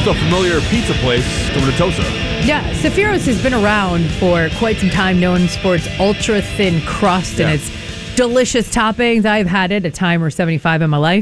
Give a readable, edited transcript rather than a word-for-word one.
still familiar pizza place coming to Tosa. Yeah, Safiros has been around for quite some time, known for its ultra thin crust and its delicious toppings. I've had it a time or 75 in my life.